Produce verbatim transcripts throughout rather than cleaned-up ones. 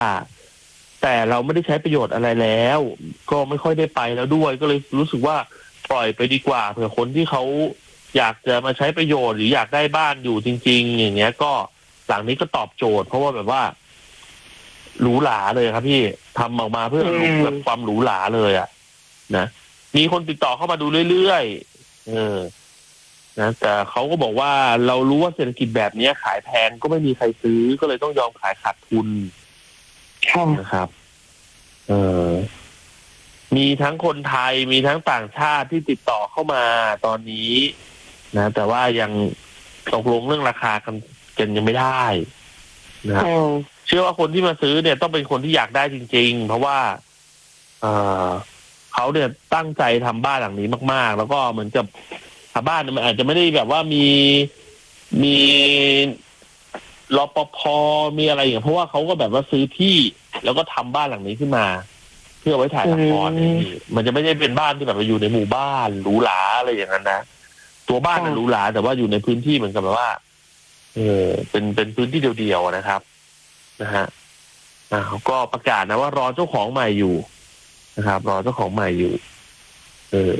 แต่เราไม่ได้ใช้ประโยชน์อะไรแล้วก็ไม่ค่อยได้ไปแล้วด้วยก็เลยรู้สึกว่าปล่อยไปดีกว่าเผื่อคนที่เขาอยากจะมาใช้ประโยชน์หรืออยากได้บ้านอยู่จริงๆอย่างเงี้ยก็หลังนี้ก็ตอบโจทย์เพราะว่าแบบว่าหรูหราเลยครับพี่ทำออกมาเพื่อแบบความหรูหราเลยอ่ะนะมีคนติดต่อเข้ามาดูเรื่อยๆเออนะแต่เขาก็บอกว่าเรารู้ว่าเศรษฐกิจแบบนี้ขายแพงก็ไม่มีใครซื้อก็เลยต้องยอมขายขาดทุนนะครับเออมีทั้งคนไทยมีทั้งต่างชาติที่ติดต่อเข้ามาตอนนี้นะแต่ว่ายังตกลงเรื่องราคากันกันยังไม่ได้นะครับเชื่อว่าคนที่มาซื้อเนี่ยต้องเป็นคนที่อยากได้จริงๆเพราะว่าเออเขาเนี่ยตั้งใจทำบ้านหลังนี้มากๆแล้วก็เหมือนกับบ้านมันอาจจะไม่ได้แบบว่ามีมีรปภ.มีอะไรอย่างเพราะว่าเขาก็แบบว่าซื้อที่แล้วก็ทำบ้านหลังนี้ขึ้นมาเพื่อไว้ถ่ายละครนี่มันจะไม่ได้เป็นบ้านที่แบบอยู่ในหมู่บ้านหรูหราอะไรอย่างนั้นนะตัวบ้านมันหรูหราแต่ว่าอยู่ในพื้นที่เหมือนกับแบบว่าเออเป็นเป็นพื้นที่เดียวๆนะครับนะฮะอ่าก็ประกาศนะว่ารอเจ้าของใหม่อยู่นะครับรอเจ้าของใหม่อยู่เออ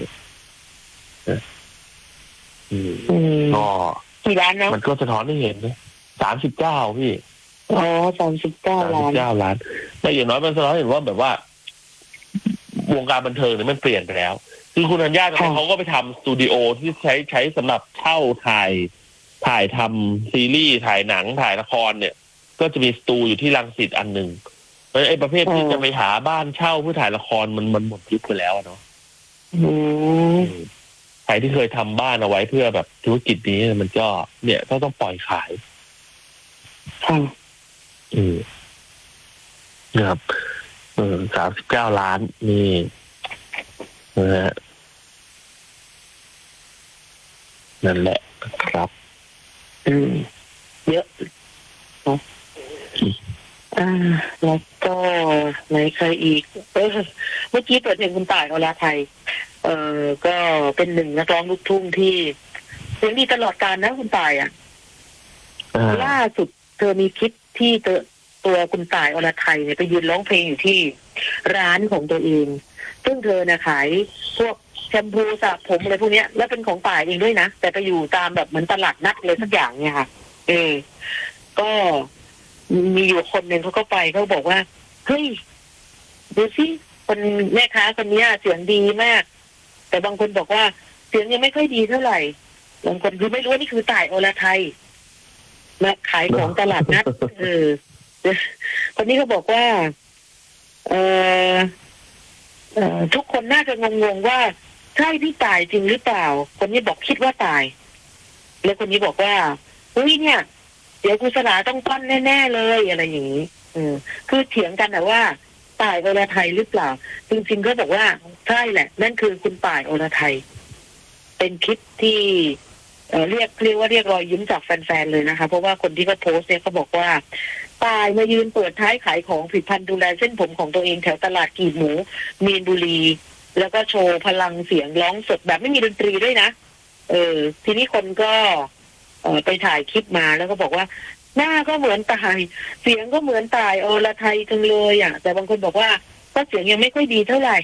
อืมก็กี่ล้านนะมันก็สะท้อนให้เห็นนะสามสิบเก้าพี่อ๋อสามสิบเก้าล้านสามสิบเก้าล้านแต่อย่างน้อยมันสะท้อนเห็นว่าแบบว่าวงการบันเทิงเนี่ยมันเปลี่ยนไปแล้วคือคุณธัญญาเขาก็ไปทำสตูดิโอที่ใช้ใช้สำหรับเช่าถ่ายถ่ายทำซีรีส์ถ่ายหนังถ่ายละครเนี่ยก็จะมีสตูอยู่ที่รังสิตอันหนึ่งเพราะไอ้ประเภทที่จะไปหาบ้านเช่าเพื่อถ่ายละครมันมันหมดยุคไปแล้วเนาะใครที่เคยทำบ้านเอาไว้เพื่อแบบธุรกิจนี้มันก็เนี่ยก็ต้องปล่อยขายอืมนะครับเออสามสิบเก้าล้านนี่นะฮะนั่นแหละครับอืมเยอะเนาะอ่าแล้วก็ไหนใครอีกเออเมื่อกี้เปิดเพลงคุณต่ายอรไทยเออก็เป็นหนึ่งนักร้องลูกทุ่งที่เสียงดีตลอดกาลนะคุณต่ายอ่ะล่าสุดเธอมีคลิปที่เธอตัวคุณต่ายอรไทยเนี่ยไปยืนร้องเพลงอยู่ที่ร้านของตัวเองซึ่งเธอเนี่ยขายพวกแชมพูสระผมอะไรพวกนี้แล้วเป็นของต่ายเองด้วยนะแต่ไปอยู่ตามแบบเหมือนตลาดนัดเลยสักอย่างเนี่ยค่ะเออก็มีอยู่คนหนึ่งเขาก็ไปเขาบอกว่าเฮ้ยดูสิคนแม่ค้าคนนี้เสียงดีมากแต่บางคนบอกว่าเสียงยังไม่ค่อยดีเท่าไหร่บางคนคือไม่รู้ว่านี่คือต่ายอรไทยมาขายของตลาดนัดเออคนนี้เขาบอกว่าเออเอ่อทุกคนน่าจะงงๆว่าใช่พี่ตายจริงหรือเปล่าคนนี้บอกคิดว่าตายแล้วคนนี้บอกว่าเฮ้ยเนี่ยเดี๋ยวกุศลาต้องปั้นแน่ๆเลยอะไรอย่างนี้เออคือเถียงกันนะว่าตายอรไทยหรือเปล่าจริงๆก็บอกว่าใช่แหละนั่นคือคุณตายอรไทยเป็นคลิปที่เอ่อเรียกเรียกว่าเรียกรอยยิ้มจากแฟนๆเลยนะคะเพราะว่าคนที่เขาโพสต์เนี่ยเขาบอกว่าตายมายืนเปิดท้ายขายของผลิตภัณฑ์ดูแลเส้นผมของตัวเองแถวตลาดกีบหมูมีนบุรีแล้วก็โชว์พลังเสียงร้องสดแบบไม่มีดนตรีด้วยนะเออทีนี้คนก็เอ่อไปถ่ายคลิปมาแล้วก็บอกว่าหน้าก็เหมือนตายเสียงก็เหมือนตายอรไทยจังเลยอ่ะแต่บางคนบอกว่าก็เสียงยังไม่ค่อยดีเท่าไหร่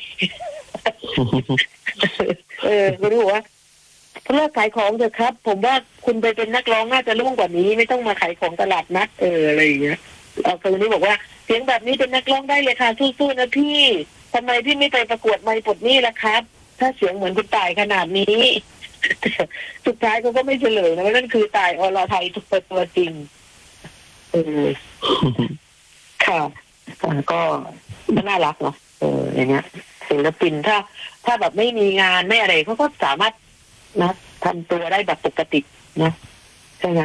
เออก็รู้ว่าเลิกขายของเถอะครับผมว่าคุณไปเป็นนักร้องน่าจะรุ่งกว่านี้ไม่ต้องมาขายของตลาดนัดเอออะไรอย่างเงี้ยเอาคนนี้บอกว่าเสียงแบบนี้เป็นนักร้องได้เลยค่ะสู้ๆนะพี่ทำไมพี่ไม่ไปประกวดไมค์ปลดหนี้ล่ะครับถ้าเสียงเหมือนคุณต่ายขนาดนี้ สุดท้ายเขาก็ไม่เฉลยนะว่านั่นคือต่ายอรไทยตัวตัวจริงเออ ค่ะก็น่ารักเนาะเอออย่างเงี้ยศิลปินถ้าถ้าแบบไม่มีงานไม่อะไรเขาก็สามารถนะทำตัวได้แบบปกตินะใช่ไหม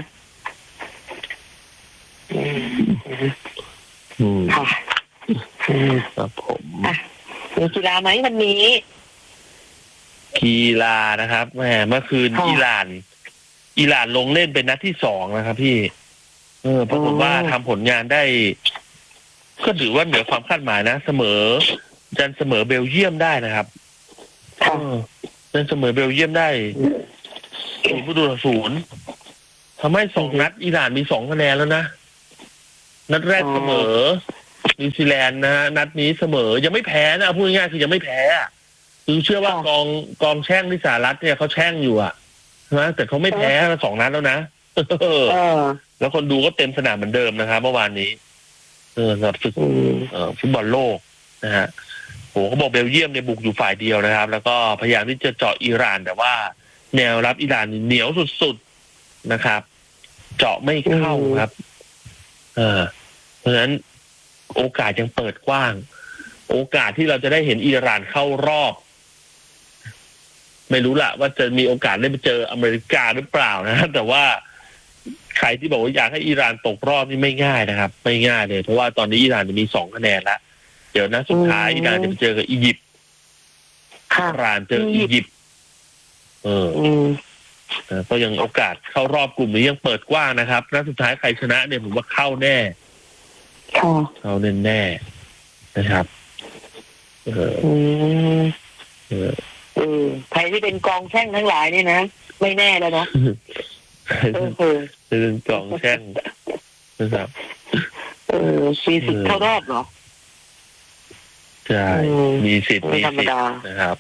ค่ะครับผมมีกีฬาไหมวันนี้กีฬานะครับแหมเมื่อคืนอิหร่านอิหร่านลงเล่นเป็นนัดที่สองนะครับพี่เออปรากฏว่าทำผลงานได้ก็ถือว่าเหนือความคาดหมายนะเสมอจันเสมอเบลเยียมได้นะครับจันเสมอเบลเยียมได้ศูนย์ประตูต่อศูนย์ทำให้สองนัดอิหร่านมีสองคะแนนแล้วนะนัดแรกเสมอนิวซีแลนด์นะฮะนัดนี้เสมอยังไม่แพ้นะพูดง่ายๆคือยังไม่แพ้คือเชื่อว่ากองกองแช่งที่สหรัฐเนี่ยเขาแช่งอยู่อ่ะใช่ไหมแต่เขาไม่แพ้สองนัดแล้วนะแล้วคนดูก็เต็มสนามเหมือนเดิมนะครับเมื่อวานนี้เออสำหรับศึกฟุตบอลโลกนะฮะโหเขาบอกเบลเยียมเนี่ยบุกอยู่ฝ่ายเดียวนะครับแล้วก็พยายามที่จะเจาะอิหร่านแต่ว่าแนวรับอิหร่านเหนียวสุดๆนะครับเจาะไม่เข้าครับเออเพราะฉะนั้นโอกาสยังเปิดกว้างโอกาสที่เราจะได้เห็นอิหร่านเข้ารอบไม่รู้ละว่าจะมีโอกาสได้ไปเจออเมริกาหรือเปล่านะแต่ว่าใครที่บอกว่าอยากให้อิหร่านตกรอบนี่ไม่ง่ายนะครับไม่ง่ายเลยเพราะว่าตอนนี้อิหร่านมีสองคะแนนแล้วเดี๋ยวนะสุดท้ายอิหร่านจะไปเจอกับอียิปต์อิหร่านเจออียิปต์เออก็ยังโอกาสเข้ารอบกลุ่มนี้ยังเปิดกว้างนะครับนัดสุดท้ายใครชนะเนี่ยผมว่าเข้าแน่เข้าแน่แน่นะครับเออเออเออใครที่เป็นกองแช่งทั้งหลายเนี่ยนะไม่แน่แล้วนะเออเป็นกองแช่งนะครับเออสี่สิบเข้ารอบเหรอใช่มีสิทธิ์มีสิทธิ์นะครับ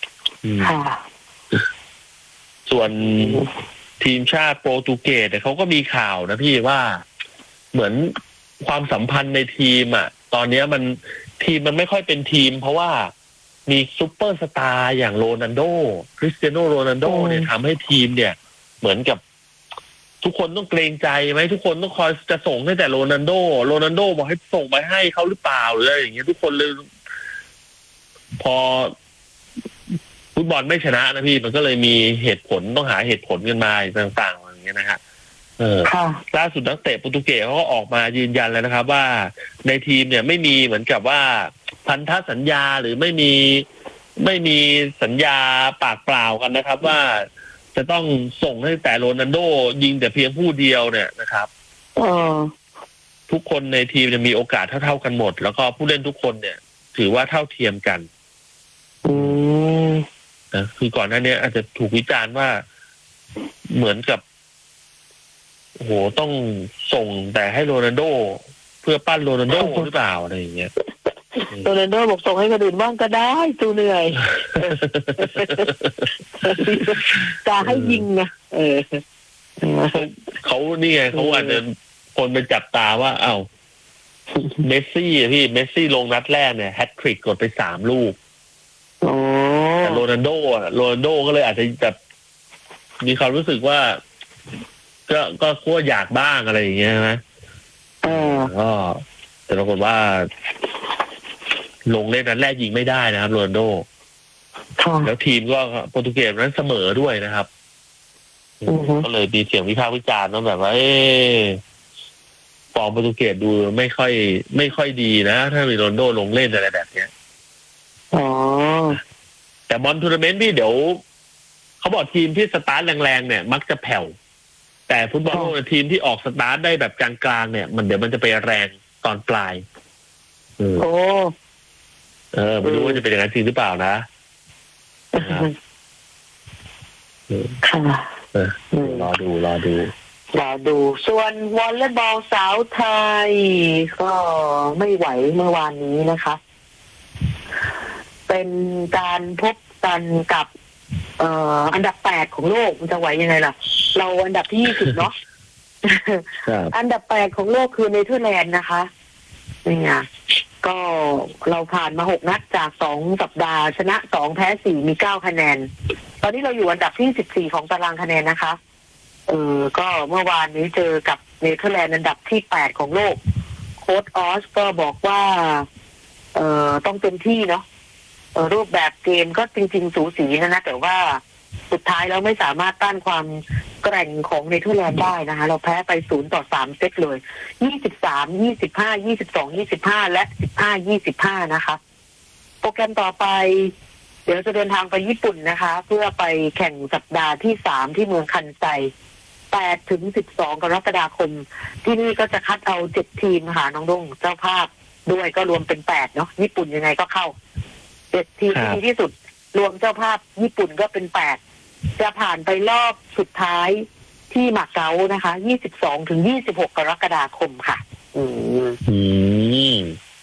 ส่วนทีมชาติโปรตุเกสเนี่ยเขาก็มีข่าวนะพี่ว่าเหมือนความสัมพันธ์ในทีมอ่ะตอนนี้มันทีมมันไม่ค่อยเป็นทีมเพราะว่ามีซุปเปอร์สตาร์อย่างโรนัลโดคริสเตียโนโรนัลโดเนี่ยทำให้ทีมเนี่ยเหมือนกับทุกคนต้องเกรงใจไหมทุกคนต้องคอยจะส่งให้แต่โรนัลโดโรนัลโดบอกให้ส่งไปให้เขาหรือเปล่าหรืออะไรอย่างเงี้ยทุกคนเลยพอฟุตบอลไม่ชนะนะพี่มันก็เลยมีเหตุผลต้องหาเหตุผลกันมาต่างๆอย่างเงี้ยนะฮะเออล่าสุดนักเตะโปรตุเกสเขาก็ออกมายืนยันแล้วนะครับว่าในทีมเนี่ยไม่มีเหมือนกับว่าพันธสัญญาหรือไม่มีไม่มีสัญญาปากเปล่ากันนะครับว่าจะต้องส่งให้แต่โรนัลโดยิงแต่เพียงผู้เดียวเนี่ยนะครับทุกคนในทีมจะมีโอกาสเท่าๆกันหมดแล้วก็ผู้เล่นทุกคนเนี่ยถือว่าเท่าเทียมกันนะคือก่อนหน้านี้อาจจะถูกวิจารณ์ว่าเหมือนกับโอ้โหต้องส่งแต่ให้โรนัลโดเพื่อปั้นโรนัลโดหรือเปล่าอะไรอย่างเงี้ยโรนัลโดบอกส่งให้คนอื่นบ้างก็ได้ตูเหนื่อยจะให้ยิงนะเออเขานี่ไงเขาอาจจะคนไปจับตาว่าอ้าวเมสซี่พี่เมสซี่ลงนัดแรกเนี่ยแฮตทริกกดไปสามลูกแต่โรนัลโดอ่ะโรนัลโดก็เลยอาจจะแบบมีความรู้สึกว่าก็ก็ขั้วอยากบ้างอะไรอย่างเงี้ยนะก็แต่ปรากฏว่าลงเล่นนัดแรกยิงไม่ได้นะครับโรนัลโดแล้วทีมก็โปรตุเกสนั้นเสมอด้วยนะครับก็เลยมีเสียงวิพากษ์วิจารณ์ว่าแบบว่าเออฟอร์มโปรตุเกสดูไม่ค่อยไม่ค่อยดีนะถ้ามีโรนัลโดลงเล่นอะไรแบบเนี้ยอ๋อแต่บอลทัวร์นาเมนต์พี่เดี๋ยวเขาบอกทีมที่สตาร์ทแรงๆเนี่ยมักจะแผ่วแต่ฟุตบอลโลกทีมที่ออกสตาร์ทได้แบบกลางๆเนี่ยมันเดี๋ยวมันจะไปแรงตอนปลายโอ้เออไม่รู้ว่าจะเป็นอย่างนั้นจริงหรือเปล่านะค่ะรอดูรอดูรอดูส่วนวอลเลย์บอลสาวไทยก็ไม่ไหวเมื่อวานนี้นะคะเป็นการพบกันกับเอ่ออันดับแปดของโลกมันจะไหวยังไงล่ะเราอันดับที่ยี่สิบเนาะอันดับแปดของโลกคือเนเธอร์แลนด์นะคะนี่ไงก็เราผ่านมาหกนัดจากสองสัปดาห์ชนะสองแพ้สี่มีเก้าคะแนนตอนนี้เราอยู่อันดับที่สิบสี่ของตารางคะแนนนะคะเออก็เมื่อวานนี้เจอกับเนเธอร์แลนด์อันดับที่แปดของโลกโค้ชออสก็บอกว่าเอ่อต้องเต็มที่เนาะเออรูปแบบเกมก็จริงๆสูสีนะนะแต่ว่าสุดท้ายเราไม่สามารถต้านความแกร่งของเนเธอร์แลนด์ได้นะคะเราแพ้ไปศูนย์ต่อสามเซตเลยยี่สิบสาม ยี่สิบห้า ยี่สิบสอง ยี่สิบห้าและสิบห้า ยี่สิบห้านะคะโปรแกรมต่อไปเดี๋ยวจะเดินทางไปญี่ปุ่นนะคะเพื่อไปแข่งสัปดาห์ที่สามที่เมืองคันไซแปดถึงสิบสองกรกฎาคมที่นี่ก็จะคัดเอาเจ็ดทีมค่ะน้องดงเจ้าภาพด้วยก็รวมเป็นแปดเนาะญี่ปุ่นยังไงก็เข้าเจ็ดทีมที่ดีที่สุดรวมเจ้าภาพญี่ปุ่นก็เป็นแปดจะผ่านไปรอบสุดท้ายที่มาเก๊านะคะยี่สิบสองถึงยี่สิบหกกรกฎาคมค่ะอืมอืม